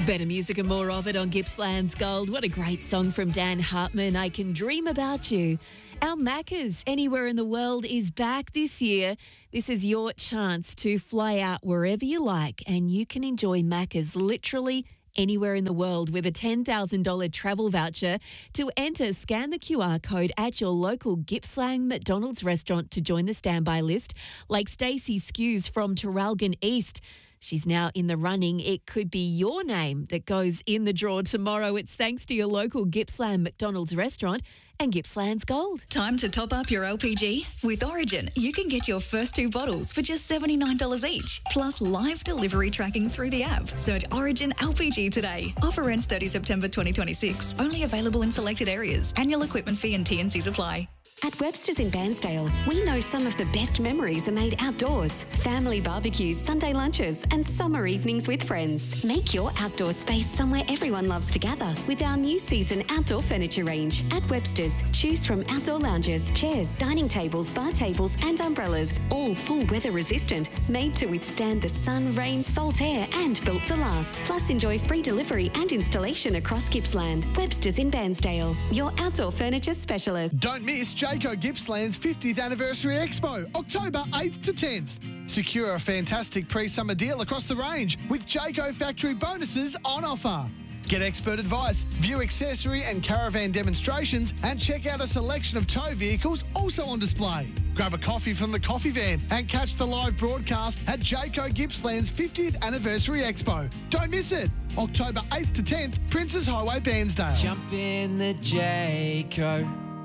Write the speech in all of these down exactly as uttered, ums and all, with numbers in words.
Better music and more of it on Gippsland's Gold. What a great song from Dan Hartman, I Can Dream About You. Our Macca's Anywhere in the World is back this year. This is your chance to fly out wherever you like, and you can enjoy Macca's literally anywhere in the world with a ten thousand dollars travel voucher. To enter, scan the Q R code at your local Gippsland McDonald's restaurant to join the standby list, like Stacey Skews from Terralgan East. She's now in the running. It could be your name that goes in the draw tomorrow. It's thanks to your local Gippsland McDonald's restaurant and Gippsland's Gold. Time to top up your L P G? With Origin, you can get your first two bottles for just seventy-nine dollars each, plus live delivery tracking through the app. Search Origin L P G today. Offer ends thirtieth September twenty twenty-six. Only available in selected areas. Annual equipment fee and T and Cs apply. At Webster's in Bairnsdale, we know some of the best memories are made outdoors. Family barbecues, Sunday lunches and summer evenings with friends. Make your outdoor space somewhere everyone loves to gather with our new season outdoor furniture range. At Webster's, choose from outdoor lounges, chairs, dining tables, bar tables and umbrellas, all full weather resistant, made to withstand the sun, rain, salt air and built to last. Plus enjoy free delivery and installation across Gippsland. Webster's in Bairnsdale, your outdoor furniture specialist. Don't miss Jayco Gippsland's fiftieth Anniversary Expo, October eighth to tenth. Secure a fantastic pre-summer deal across the range with Jayco factory bonuses on offer. Get expert advice, view accessory and caravan demonstrations and check out a selection of tow vehicles also on display. Grab a coffee from the coffee van and catch the live broadcast at Jayco Gippsland's fiftieth Anniversary Expo. Don't miss it. October eighth to tenth, Princes Highway, Bairnsdale. Jump in the Jayco.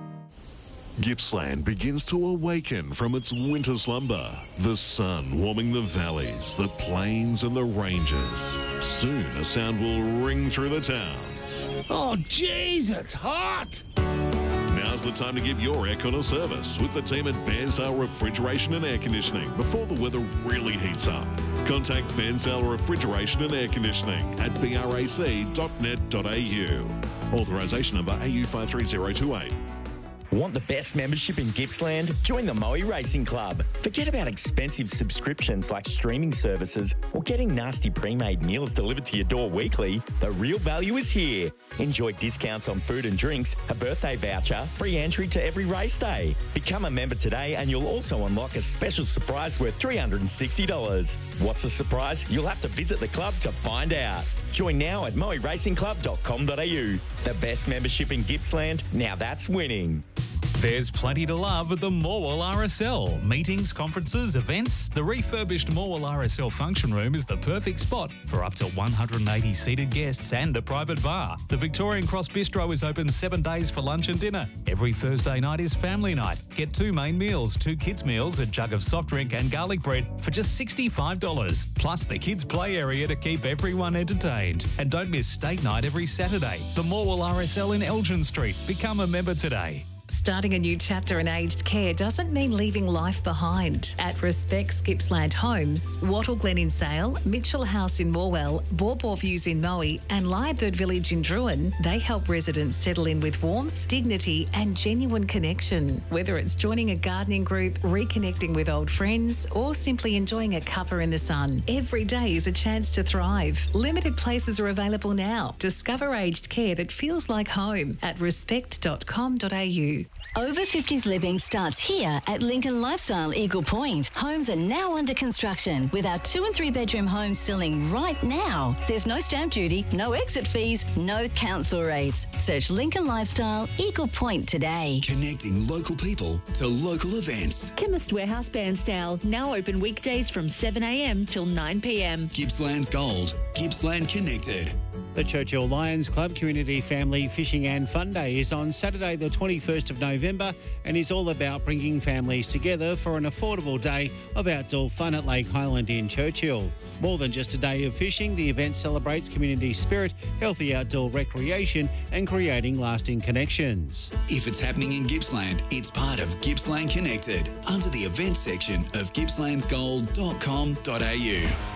Gippsland begins to awaken from its winter slumber. The sun warming the valleys, the plains and the ranges. Soon a sound will ring through the towns. Oh, jeez, it's hot! Now's the time to give your aircon a service with the team at Bairnsdale Refrigeration and Air Conditioning before the weather really heats up. Contact Bairnsdale Refrigeration and Air Conditioning at b r a c dot net dot a u. Authorisation number A U five three zero two eight. Want the best membership in Gippsland? Join the Moe Racing Club. Forget about expensive subscriptions like streaming services or getting nasty pre-made meals delivered to your door weekly. The real value is here. Enjoy discounts on food and drinks, a birthday voucher, free entry to every race day. Become a member today and you'll also unlock a special surprise worth three hundred sixty dollars. What's the surprise? You'll have to visit the club to find out. Join now at moe racing club dot com dot a u. The best membership in Gippsland, now that's winning. There's plenty to love at the Morwell R S L. Meetings, conferences, events. The refurbished Morwell R S L function room is the perfect spot for up to one hundred eighty seated guests and a private bar. The Victorian Cross Bistro is open seven days for lunch and dinner. Every Thursday night is family night. Get two main meals, two kids meals, a jug of soft drink and garlic bread for just sixty-five dollars. Plus the kids play area to keep everyone entertained. And don't miss state night every Saturday. The Morwell R S L in Elgin Street. Become a member today. Starting a new chapter in aged care doesn't mean leaving life behind. At Respects Gippsland Homes, Wattle Glen in Sale, Mitchell House in Morwell, Bawbaw Views in Moe and Lyrebird Village in Druin, they help residents settle in with warmth, dignity and genuine connection. Whether it's joining a gardening group, reconnecting with old friends or simply enjoying a cuppa in the sun, every day is a chance to thrive. Limited places are available now. Discover aged care that feels like home at respect dot com dot a u. Over fifties living starts here at Lincoln Lifestyle Eagle Point. Homes are now under construction with our two and three bedroom homes selling right now. There's no stamp duty, no exit fees, no council rates. Search Lincoln Lifestyle Eagle Point today. Connecting local people to local events. Chemist Warehouse Bairnsdale, now open weekdays from seven a m till nine p m. Gippsland's Gold. Gippsland Connected. The Churchill Lions Club Community Family Fishing and Fun Day is on Saturday the twenty-first of November and is all about bringing families together for an affordable day of outdoor fun at Lake Highland in Churchill. More than just a day of fishing, the event celebrates community spirit, healthy outdoor recreation and creating lasting connections. If it's happening in Gippsland, it's part of Gippsland Connected under the events section of gippslands gold dot com dot a u.